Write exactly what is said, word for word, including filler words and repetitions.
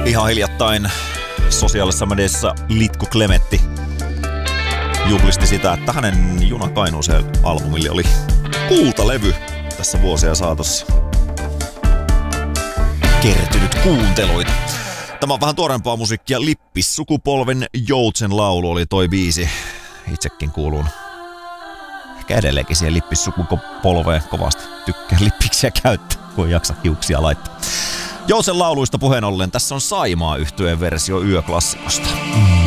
Ihan hiljattain sosiaalisessa mediassa Litku Klemetti juhlisti sitä, että hänen Juna Kainuuseen -albumille oli kultalevy tässä vuosia saatossa kertynyt kuunteluita. Tämä on vähän tuorempaa musiikkia. Lippissukupolven Joutsen laulu oli toi biisi. Itsekin kuulun ehkä edelleenkin siihen lippissukupolveen. Kovasti tykkään lippiksiä käyttää, kun ei jaksa hiuksia laittaa. Joutsen lauluista puheen ollen, tässä on Saimaa -yhtyeen versio Yöklassikosta.